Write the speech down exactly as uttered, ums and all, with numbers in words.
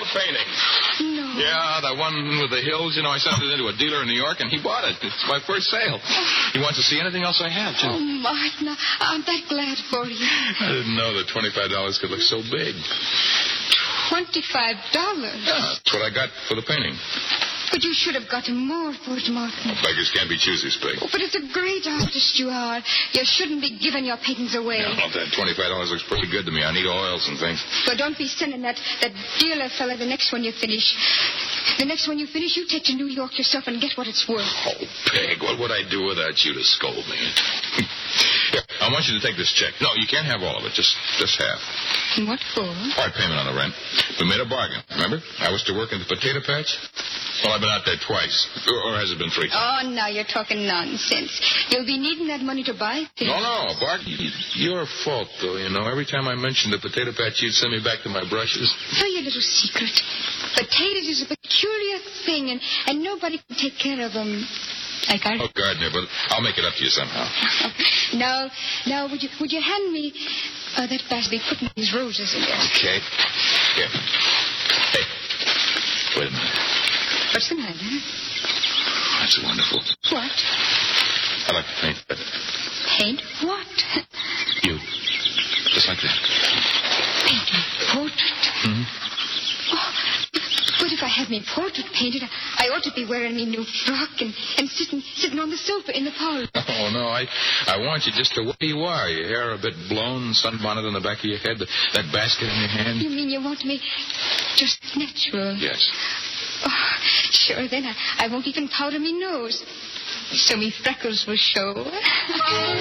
old painting. No. Yeah, that one with the hills. You know, I sent it into a dealer in New York, and he bought it. It's my first sale. He wants to see anything else I have, too. Oh, Martin, I'm that glad for you. I didn't know that twenty-five dollars could look so big. twenty-five dollars? Yeah, that's what I got for the painting. But you should have gotten more for it, Martin. Beggars can't be choosy, Spig. Oh, but it's a great artist you are. You shouldn't be giving your paintings away. Yeah, well, that twenty-five dollars looks pretty good to me. I need oils and things. But don't be sending that, that dealer fella the next one you finish. The next one you finish, you take to New York yourself and get what it's worth. Oh, Peg, what would I do without you to scold me? Here, I want you to take this check. No, you can't have all of it. Just, just half. What for? Part payment on the rent. We made a bargain, remember? I was to work in the potato patch. Well, I've been out there twice. Or, or has it been three? Oh, now you're talking nonsense. You'll be needing that money to buy things. No, no, Bart. Your fault, though, you know. Every time I mentioned the potato patch, you'd send me back to my brushes. Tell you a little secret. Potatoes is a peculiar thing, and, and nobody can take care of them. Like I... Oh, Gardner, but I'll make it up to you somehow. Now, now, would you would you hand me uh, that basket? Putting these roses in there. Okay. Here. Hey, wait a minute. What's the matter? That's wonderful. What? I like to paint better. Paint what? You. Just like that. Paint my portrait? Mm-hmm. Oh, but if I had my portrait painted, I ought to be wearing my new frock and, and sitting sitting on the sofa in the parlor. Oh, no, I I want you just the way you are. Your hair a bit blown, sunbonnet on the back of your head, the, that basket in your hand. You mean you want me just natural? Yes. Oh, sure, then I, I won't even powder me nose. So me freckles will show.